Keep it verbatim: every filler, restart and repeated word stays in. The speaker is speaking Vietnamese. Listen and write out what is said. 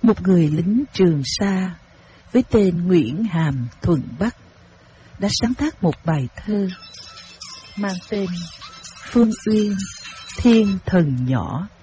một người lính Trường Sa với tên Nguyễn Hàm Thuận Bắc đã sáng tác một bài thơ mang tên Phương Uyên Thiên Thần Nhỏ.